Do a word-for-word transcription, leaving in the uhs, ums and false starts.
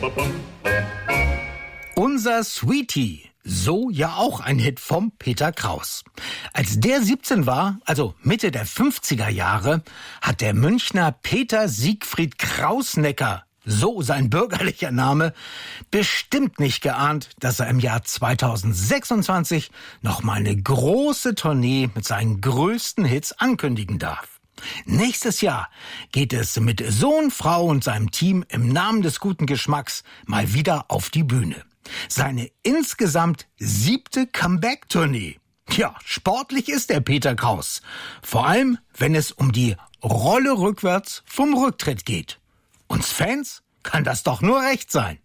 Unser Sweetie, so ja auch ein Hit vom Peter Kraus. Als der siebzehn war, also Mitte der fünfziger Jahre, hat der Münchner Peter Siegfried Krausnecker, so sein bürgerlicher Name, bestimmt nicht geahnt, dass er im Jahr zweitausendsechsundzwanzig noch mal eine große Tournee mit seinen größten Hits ankündigen darf. Nächstes Jahr geht es mit Sohn, Frau und seinem Team im Namen des guten Geschmacks mal wieder auf die Bühne. Seine insgesamt siebte Comeback-Tournee. Ja, sportlich ist der Peter Kraus. Vor allem, wenn es um die Rolle rückwärts vom Rücktritt geht. Uns Fans kann das doch nur recht sein.